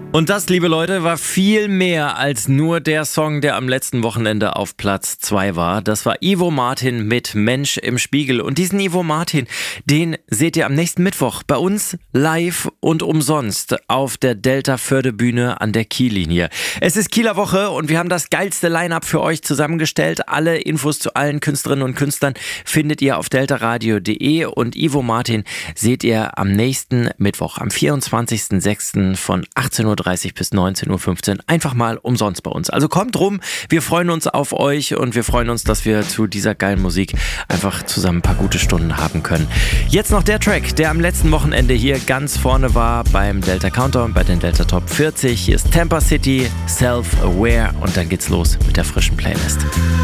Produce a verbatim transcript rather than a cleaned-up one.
Und das, liebe Leute, war viel mehr als nur der Song, der am letzten Wochenende auf Platz zwei war. Das war Ivo Martin mit Mensch im Spiegel. Und diesen Ivo Martin, den seht ihr am nächsten Mittwoch bei uns live und umsonst auf der Delta-Förde-Bühne an der Kiellinie. Es ist Kieler Woche und wir haben das geilste Line-Up für euch zusammengestellt. Alle Infos zu allen Künstlerinnen und Künstlern findet ihr auf deltaradio punkt de und Ivo Martin seht ihr am nächsten Mittwoch, am vierundzwanzigsten sechsten von achtzehn Uhr dreißig bis neunzehn Uhr fünfzehn. Einfach mal umsonst bei uns. Also kommt rum, wir freuen uns auf euch und wir freuen uns, dass wir zu dieser geilen Musik einfach zusammen ein paar gute Stunden haben können. Jetzt noch der Track, der am letzten Wochenende hier ganz vorne war beim Delta Countdown, bei den Delta Top vierzig. Hier ist Tampa City, Self-Aware und dann geht's los mit der frischen Playlist.